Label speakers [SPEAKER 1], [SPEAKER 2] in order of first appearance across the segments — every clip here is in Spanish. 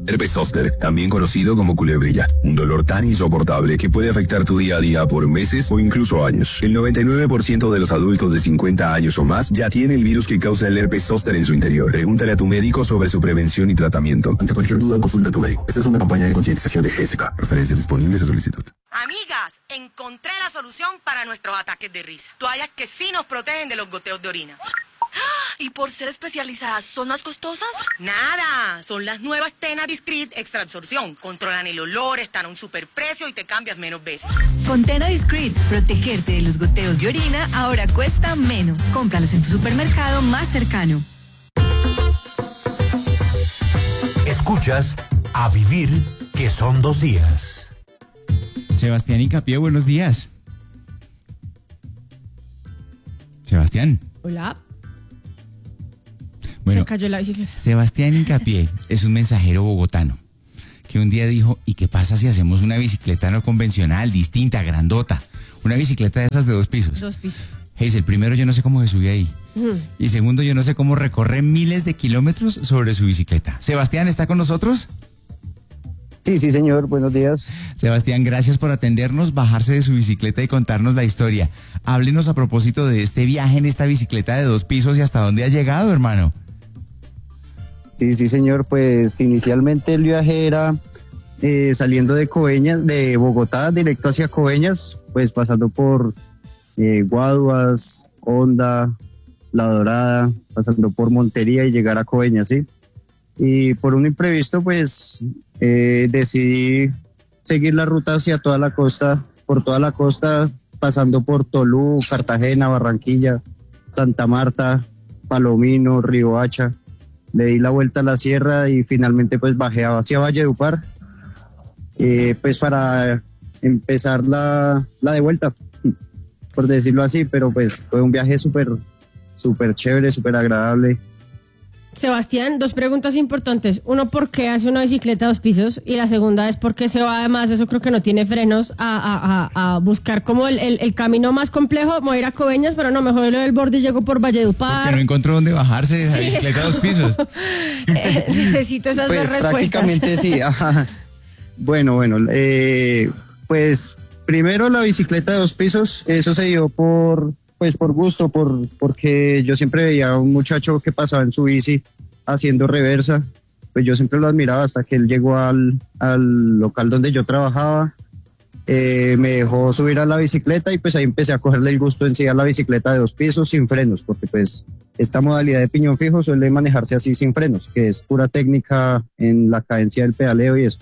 [SPEAKER 1] Herpes zóster, también conocido como culebrilla, un dolor tan insoportable que puede afectar tu día a día por meses o incluso años. El 99% de los adultos de 50 años o más ya tiene el virus que causa el herpes zóster en su interior. Pregúntale a tu médico sobre su prevención y tratamiento. Ante cualquier duda, consulta a tu médico. Esta es una campaña de concientización de GESECA. Referencias disponibles a solicitud.
[SPEAKER 2] Amigas, encontré la solución para nuestros ataques de risa. Toallas que sí nos protegen de los goteos de orina.
[SPEAKER 3] ¿Y por ser especializadas son más costosas?
[SPEAKER 2] Nada, son las nuevas Tena Discreet Extra Absorción. Controlan el olor, están a un superprecio y te cambias menos veces.
[SPEAKER 4] Con Tena Discreet, protegerte de los goteos de orina ahora cuesta menos. Cómpralas en tu supermercado más cercano.
[SPEAKER 5] Escuchas A Vivir, que son 2 días.
[SPEAKER 6] Sebastián Hincapié, buenos días. Sebastián.
[SPEAKER 7] Hola.
[SPEAKER 6] Bueno,
[SPEAKER 7] se cayó la bicicleta.
[SPEAKER 6] Sebastián Hincapié es un mensajero bogotano que un día dijo, ¿y qué pasa si hacemos una bicicleta no convencional, distinta, grandota? Una bicicleta de esas de 2 pisos.
[SPEAKER 7] 2 pisos.
[SPEAKER 6] Hazel, primero, yo no sé cómo se sube ahí. Y segundo, yo no sé cómo recorre miles de kilómetros sobre su bicicleta. Sebastián, ¿está con nosotros?
[SPEAKER 8] Sí, señor, buenos días.
[SPEAKER 6] Sebastián, gracias por atendernos, bajarse de su bicicleta y contarnos la historia. Háblenos a propósito de este viaje en esta bicicleta de 2 pisos y hasta dónde ha llegado, hermano.
[SPEAKER 8] Sí, señor, pues inicialmente el viaje era saliendo de Coveñas, de Bogotá, directo hacia Coveñas, pues pasando por Guaduas, Honda, La Dorada, pasando por Montería y llegar a Coveñas, ¿sí? Y por un imprevisto, pues decidí seguir la ruta hacia toda la costa, por toda la costa, pasando por Tolú, Cartagena, Barranquilla, Santa Marta, Palomino, Riohacha. Le di la vuelta a la sierra y finalmente pues bajé hacia Valledupar, pues para empezar la de vuelta, por decirlo así, pero pues fue un viaje súper chévere, súper agradable.
[SPEAKER 7] Sebastián, 2 preguntas importantes. Uno, ¿por qué hace una bicicleta 2 pisos? Y la segunda es por qué se va, además, eso creo que no tiene frenos, a buscar como el camino más complejo. Voy a ir a Coveñas, pero no, mejor lo del borde y llego por Valledupar.
[SPEAKER 6] Porque no encontró dónde bajarse de la bicicleta 2 pisos.
[SPEAKER 7] Necesito esas
[SPEAKER 8] pues
[SPEAKER 7] 2 respuestas.
[SPEAKER 8] Prácticamente sí, ajá. Bueno, pues primero la bicicleta de 2 pisos, eso se dio por gusto, porque yo siempre veía a un muchacho que pasaba en su bici haciendo reversa, pues yo siempre lo admiraba hasta que él llegó al local donde yo trabajaba, me dejó subir a la bicicleta y pues ahí empecé a cogerle el gusto en sí a la bicicleta de 2 pisos sin frenos, porque pues esta modalidad de piñón fijo suele manejarse así sin frenos, que es pura técnica en la cadencia del pedaleo y eso.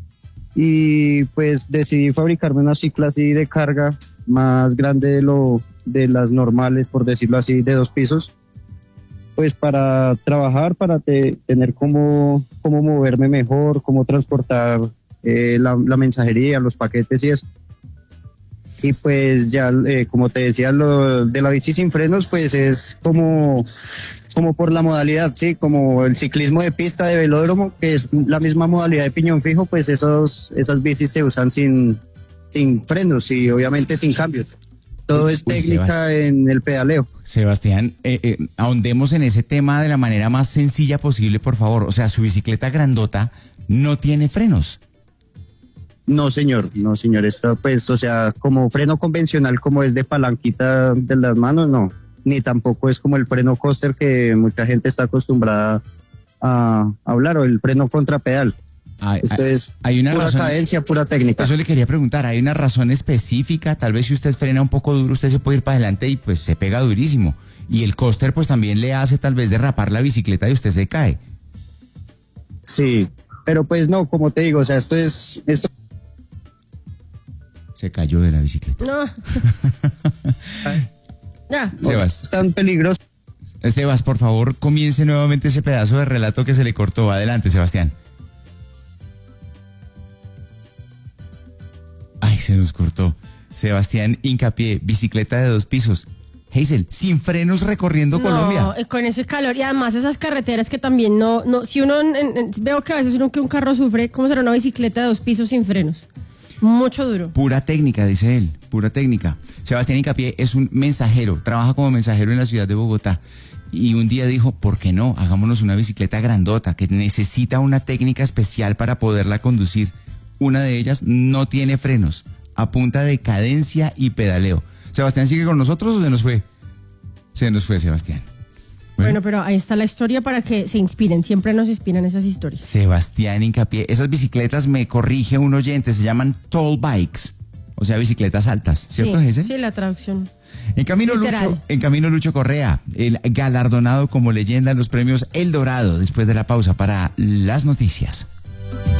[SPEAKER 8] Y pues decidí fabricarme una cicla así de carga más grande de las normales, por decirlo así, de 2 pisos, pues para trabajar, para tener cómo moverme mejor, cómo transportar la mensajería, los paquetes y eso. Y pues ya, como te decía, lo de la bici sin frenos, pues es como por la modalidad, sí, como el ciclismo de pista de velódromo, que es la misma modalidad de piñón fijo, pues esas bicis se usan sin frenos y obviamente sin cambios. Todo es técnica en el pedaleo.
[SPEAKER 6] Sebastián, ahondemos en ese tema de la manera más sencilla posible, por favor. O sea, su bicicleta grandota no tiene frenos.
[SPEAKER 8] No, señor. Esto, pues, o sea, como freno convencional, como es de palanquita de las manos, no. Ni tampoco es como el freno coaster que mucha gente está acostumbrada a hablar, o el freno contrapedal. Esto es pura cadencia, pura técnica.
[SPEAKER 6] Eso le quería preguntar, ¿hay una razón específica? Tal vez si usted frena un poco duro, usted se puede ir para adelante y pues se pega durísimo. Y el coaster pues también le hace tal vez derrapar la bicicleta y usted se cae.
[SPEAKER 8] Sí, pero pues no, como te digo, o sea, esto
[SPEAKER 6] se cayó de la bicicleta.
[SPEAKER 7] No. Ya.
[SPEAKER 6] Sebas.
[SPEAKER 8] Es tan peligroso.
[SPEAKER 6] Sebas, por favor, comience nuevamente ese pedazo de relato que se le cortó. Adelante, Sebastián. Ay, se nos cortó. Sebastián Hincapié, bicicleta de 2 pisos. Hazel, sin frenos recorriendo Colombia.
[SPEAKER 7] Con ese calor y además esas carreteras que también no si uno, veo que a veces que un carro sufre, ¿cómo será una bicicleta de 2 pisos sin frenos? Mucho duro.
[SPEAKER 6] Pura técnica, dice él, pura técnica. Sebastián Hincapié es un mensajero, trabaja como mensajero en la ciudad de Bogotá. y un día dijo, ¿por qué no? Hagámonos una bicicleta grandota que necesita una técnica especial para poderla conducir. Una de ellas no tiene frenos, a punta de cadencia y pedaleo. ¿Sebastián sigue con nosotros o se nos fue? Se nos fue Sebastián.
[SPEAKER 7] Bueno, pero ahí está la historia para que se inspiren. Siempre nos inspiran esas historias.
[SPEAKER 6] Sebastián hincapié. Esas bicicletas, me corrige un oyente, se llaman tall bikes. O sea, bicicletas altas. ¿Cierto,
[SPEAKER 7] Sí,
[SPEAKER 6] Gese?
[SPEAKER 7] sí, la traducción.
[SPEAKER 6] En camino Lucho Correa, el galardonado como leyenda en los premios El Dorado, después de la pausa para las noticias.